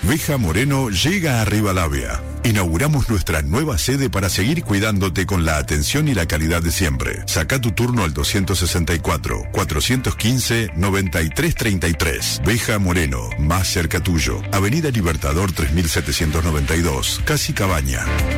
Veja Moreno llega a Rivadavia. Inauguramos nuestra nueva sede para seguir cuidándote con la atención y la calidad de siempre. Saca tu turno al 264-415-9333. Veja Moreno, más cerca tuyo. Avenida Libertador 3792, Casi Cabaña.